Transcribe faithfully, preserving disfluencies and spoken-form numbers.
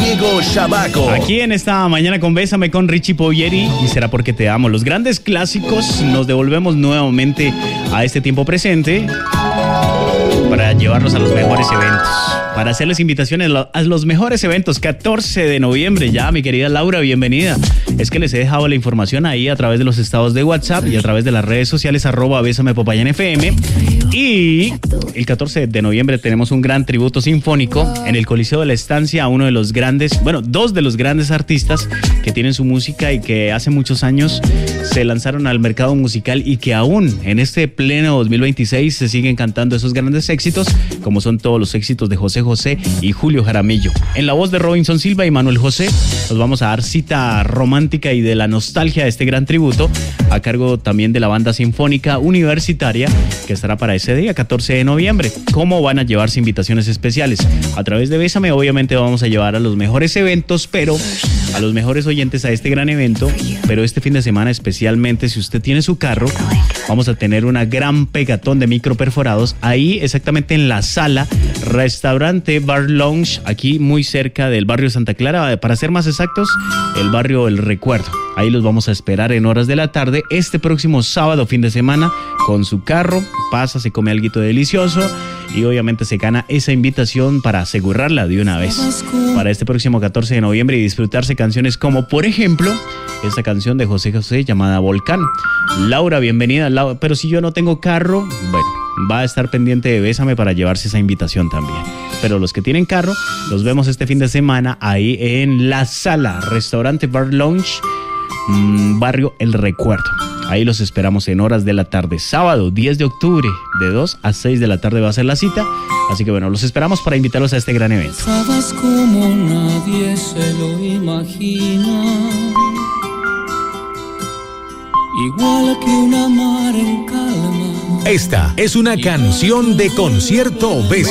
Diego Shabaco. Aquí en esta mañana con Bésame con Richie Povieri y Será Porque Te Amo. Los grandes clásicos, nos devolvemos nuevamente a este tiempo presente para llevarlos a los mejores eventos, para hacerles invitaciones a los mejores eventos. catorce de noviembre ya, mi querida Laura, bienvenida. Es que les he dejado la información ahí a través de los estados de WhatsApp y a través de las redes sociales, arroba Bésame Popayán F M. Y el catorce de noviembre tenemos un gran tributo sinfónico en el Coliseo de la Estancia a uno de los grandes, bueno, dos de los grandes artistas que tienen su música y que hace muchos años se lanzaron al mercado musical y que aún en este pleno dos mil veintiséis se siguen cantando esos grandes éxitos, como son todos los éxitos de José José y Julio Jaramillo. En la voz de Robinson Silva y Manuel José, nos vamos a dar cita romántica y de la nostalgia de este gran tributo, a cargo también de la banda sinfónica universitaria, que estará para ese día, catorce de noviembre. ¿Cómo van a llevarse invitaciones especiales? A través de Bésame, obviamente vamos a llevar a los mejores eventos, pero a los mejores oyentes a este gran evento. Pero este fin de semana, especialmente si usted tiene su carro, vamos a tener una gran pegatón de micro perforados ahí exactamente en la sala Restaurante Bar Lounge, aquí muy cerca del barrio Santa Clara, para ser más exactos, el barrio El Recuerdo. Ahí los vamos a esperar en horas de la tarde este próximo sábado, fin de semana, con su carro, pasa, se come alguito delicioso y obviamente se gana esa invitación para asegurarla de una vez para este próximo catorce de noviembre y disfrutarse canciones como, por ejemplo, esta canción de José José llamada Volcán. Laura, bienvenida. Laura, pero si yo no tengo carro, bueno, va a estar pendiente de Bésame para llevarse esa invitación también. Pero los que tienen carro, los vemos este fin de semana ahí en la sala Restaurante Bar Lounge, mmm, barrio El Recuerdo. Ahí los esperamos en horas de la tarde. Sábado diez de octubre, de dos a seis de la tarde va a ser la cita. Así que bueno, los esperamos para invitarlos a este gran evento. Sabes como nadie se lo imagina, igual que una mar en calma. Esta es una canción de concierto Bésame.